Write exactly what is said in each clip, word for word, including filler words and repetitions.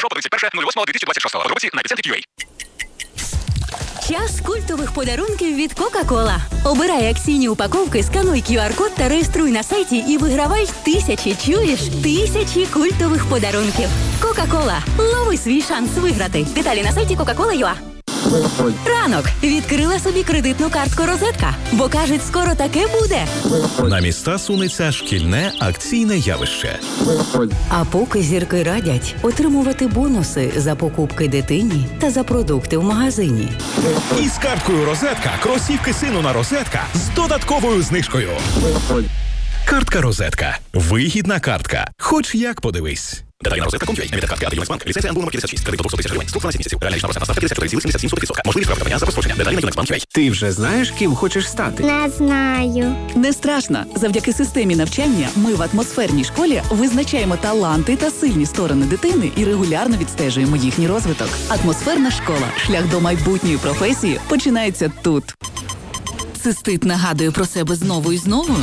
першого по тридцять перше восьмого дві тисячі двадцять шостого. Подробиці на епіцентрі кей ю ей. Час культових подарунків від Кока-Кола. Обирай акційні упаковки, скануй кю ар-код та реєструй на сайті і вигравай тисячі, чуєш? Тисячі культових подарунків. Кока-Кола. Лови свій шанс виграти. Деталі на сайті кока кола крапка ю а. Ранок. Відкрила собі кредитну картку «Розетка». Бо, кажуть, скоро таке буде. На міста сунеться шкільне акційне явище. А поки зірки радять отримувати бонуси за покупки дитині та за продукти в магазині. І з карткою «Розетка» кросівки сину на «Розетка» з додатковою знижкою. Картка «Розетка». Вигідна картка. Хоч як подивись. Деталі на розетка точка ком точка ю а. Емітент картки «Юнекс-Банк». Ліцензія «Ан» номер п'ятдесят шість. Кредит до двохсот тисяч гривень. Строк дванадцять місяців. Реальна річна процентна ставка п'ятдесят чотири цілих сімдесят сім сотих відсотка. Можливість проведення за розпорядження. Деталі на «Юнекс-Банк» точка ю а. Ти вже знаєш, ким хочеш стати? Не знаю. Не страшно. Завдяки системі навчання ми в атмосферній школі визначаємо таланти та сильні сторони дитини і регулярно відстежуємо їхній розвиток. Атмосферна школа. Шлях до майбутньої професії починається тут. Цистит нагадує про себе знову і знову?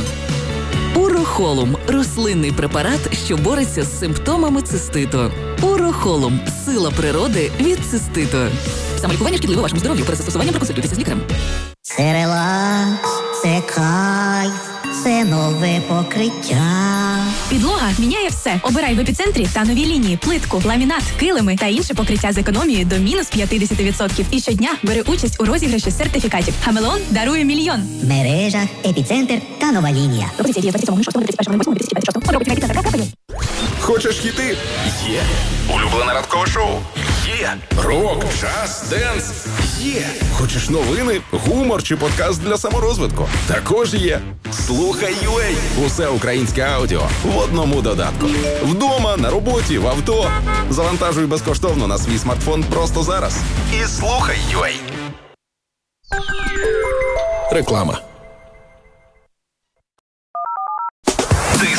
Урохолум – рослинний препарат, що бореться з симптомами циститу. Урохолум – сила природи від циститу. Самолікування шкідливо вашому здоров'ю. Перед застосуванням проконсультуйтеся з лікарем. Це релакс, це кайф, це нове покриття. Підлога міняє все. Обирай в епіцентрі та нові лінії, плитку, ламінат, килими та інше покриття з економією до мінус п'ятдесят відсотків. І щодня бери участь у розіграші сертифікатів. Хамелеон дарує мільйон. В мережах «Епіцентр» та нова лінія. Пропозиція діє з двадцять сьомого лютого до тридцять першого лютого дві тисячі двадцять шостого. Подробиці на епіцентр крапка ю а. Хочеш хіти? Є. Улюблене ранкове шоу? Є. Рок, джаз, денс? Є. Хочеш новини, гумор чи подкаст для саморозвитку? Також є. Слухай ю ей. Усе українське аудіо в одному додатку. Вдома, на роботі, в авто. Завантажуй безкоштовно на свій смартфон просто зараз. І слухай ю ей. Реклама.